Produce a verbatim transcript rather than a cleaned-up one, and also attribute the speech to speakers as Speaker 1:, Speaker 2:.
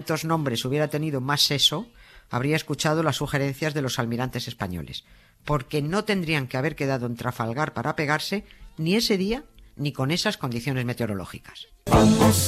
Speaker 1: estos nombres hubiera tenido más seso, habría escuchado las sugerencias de los almirantes españoles, porque no tendrían que haber quedado en Trafalgar para pegarse ni ese día ni con esas condiciones meteorológicas.